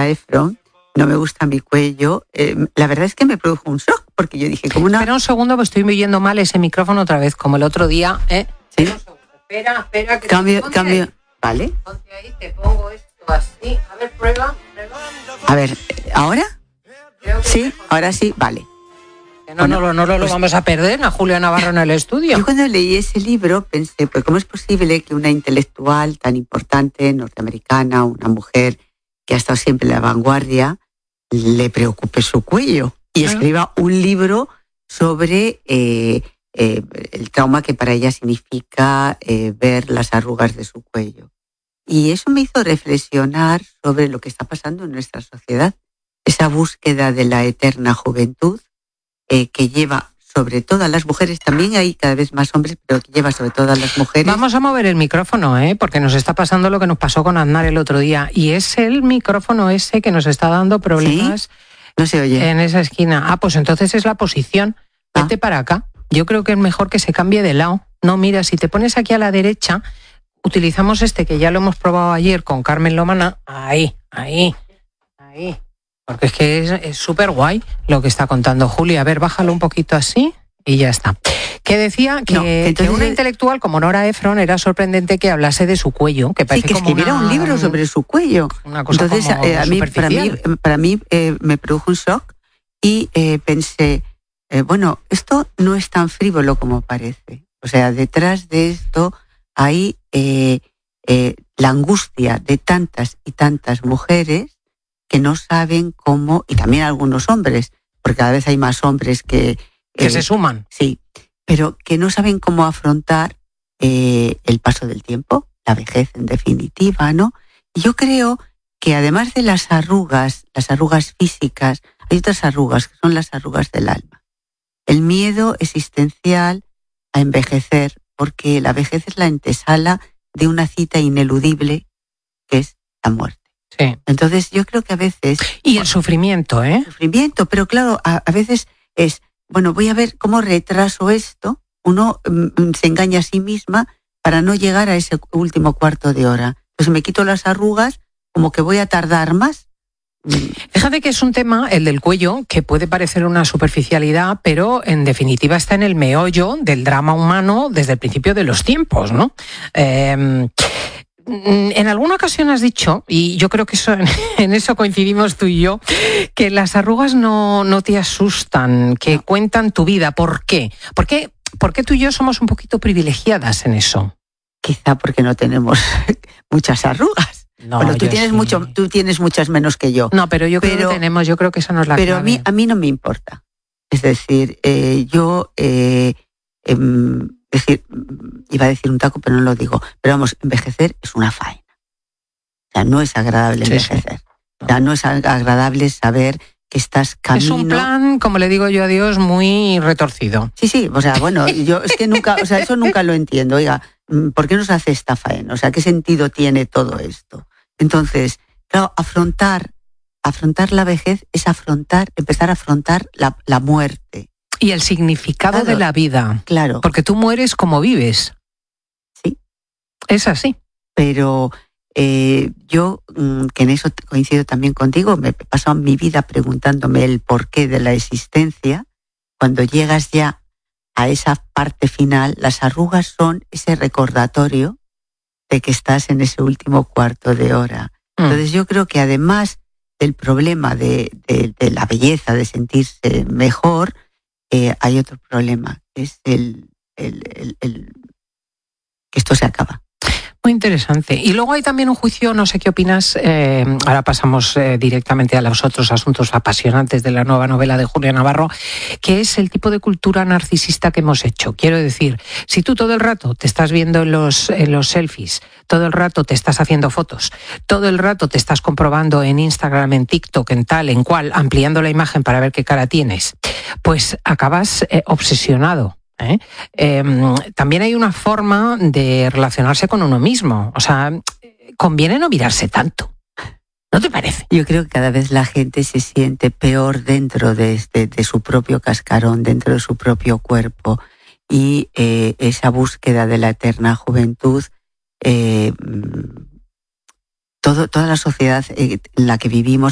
Nora Ephron, no me gusta mi cuello, la verdad es que me produjo un shock, porque yo dije, como una... Espera un segundo, pues estoy oyendo mal ese micrófono otra vez, como el otro día, ¿eh? ¿Sí? Espera, que cambio. Vale. Ponte ahí, te pongo esto así. A ver, prueba. A ver, ¿ahora? Sí, ahora sí, vale. No lo vamos a perder a Julia Navarro en el estudio. Yo cuando leí ese libro pensé, pues ¿cómo es posible que una intelectual tan importante, norteamericana, una mujer que ha estado siempre en la vanguardia, le preocupe su cuello y escriba un libro sobre el trauma que para ella significa ver las arrugas de su cuello? Y eso me hizo reflexionar sobre lo que está pasando en nuestra sociedad, esa búsqueda de la eterna juventud que lleva sobre todo a las mujeres, también hay cada vez más hombres, pero que lleva sobre todo a las mujeres. Vamos a mover el micrófono, porque nos está pasando lo que nos pasó con Aznar el otro día, y es el micrófono ese que nos está dando problemas. ¿Sí? No se oye. En esa esquina. Pues entonces es la posición. Vete para acá. Yo creo que es mejor que se cambie de lado. No, mira, si te pones aquí a la derecha, utilizamos este que ya lo hemos probado ayer con Carmen Lomana. Ahí. Porque es que es súper guay lo que está contando Julia. A ver, bájalo un poquito así y ya está. Que decía que una intelectual como Nora Ephron era sorprendente que hablase de su cuello, que parece que como escribiera un libro sobre su cuello. Una cosa. Entonces, como para mí me produjo un shock y pensé, bueno, esto no es tan frívolo como parece. O sea, detrás de esto hay la angustia de tantas y tantas mujeres que no saben cómo, y también algunos hombres, porque cada vez hay más hombres que se suman. Sí, pero que no saben cómo afrontar el paso del tiempo, la vejez en definitiva, ¿no? Y yo creo que además de las arrugas físicas, hay otras arrugas que son las arrugas del alma. El miedo existencial a envejecer, porque la vejez es la antesala de una cita ineludible que es la muerte. Sí. Entonces yo creo que a veces... Y el sufrimiento, Sufrimiento, pero claro, a veces es, bueno, voy a ver cómo retraso esto. Uno se engaña a sí misma para no llegar a ese último cuarto de hora. Entonces me quito las arrugas, como que voy a tardar más. Fíjate que es un tema, el del cuello, que puede parecer una superficialidad, pero en definitiva está en el meollo del drama humano desde el principio de los tiempos, ¿no? En alguna ocasión has dicho, y yo creo que en eso coincidimos tú y yo, que las arrugas no te asustan, que cuentan tu vida. ¿Por qué? ¿Por qué tú y yo somos un poquito privilegiadas en eso? Quizá porque no tenemos muchas arrugas. No, bueno, tú tienes muchas menos que yo. No, pero yo creo que tenemos, yo creo que esa no es la clave. Pero a mí no me importa. Es decir, iba a decir un taco, pero no lo digo. Pero vamos, envejecer es una faena. O sea, no es agradable envejecer. Sí. O sea, no es agradable saber que estás camino... Es un plan, como le digo yo a Dios, muy retorcido. Sí, o sea, bueno, yo es que nunca, o sea, eso nunca lo entiendo. Oiga, ¿por qué nos hace esta faena? O sea, ¿qué sentido tiene todo esto? Entonces, claro, afrontar la vejez es empezar a afrontar la muerte. Y el significado de la vida. Claro. Porque tú mueres como vives. Sí. Es así. Pero yo, que en eso coincido también contigo, me he pasado mi vida preguntándome el porqué de la existencia. Cuando llegas ya a esa parte final, las arrugas son ese recordatorio de que estás en ese último cuarto de hora. Entonces yo creo que además del problema de la belleza, de sentirse mejor, hay otro problema, es el que esto se acaba. Muy interesante. Y luego hay también un juicio, no sé qué opinas, ahora pasamos directamente a los otros asuntos apasionantes de la nueva novela de Julia Navarro, que es el tipo de cultura narcisista que hemos hecho. Quiero decir, si tú todo el rato te estás viendo en los selfies, todo el rato te estás haciendo fotos, todo el rato te estás comprobando en Instagram, en TikTok, en tal, en cual, ampliando la imagen para ver qué cara tienes, pues acabas obsesionado. También hay una forma de relacionarse con uno mismo. O sea, conviene no mirarse tanto. ¿No te parece? Yo creo que cada vez la gente se siente peor dentro de su propio cascarón, dentro de su propio cuerpo. Y esa búsqueda de la eterna juventud, toda la sociedad en la que vivimos